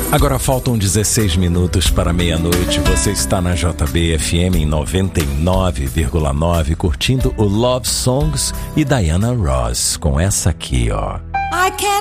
Agora faltam 16 minutos para meia-noite. Você está na JB-FM em 99,9 curtindo o Love Songs e Diana Ross com essa aqui, ó.